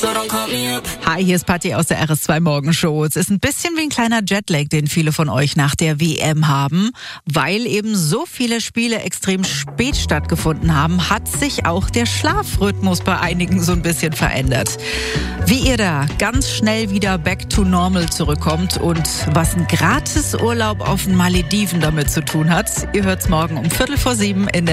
Hi, hier ist Patti aus der RS2 Morgenshow. Es ist ein bisschen wie ein kleiner Jetlag, den viele von euch nach der WM haben. Weil eben so viele Spiele extrem spät stattgefunden haben, hat sich auch der Schlafrhythmus bei einigen so ein bisschen verändert. Wie ihr da ganz schnell wieder back to normal zurückkommt und was ein Gratisurlaub auf den Malediven damit zu tun hat, ihr hört's morgen um 6:45 in der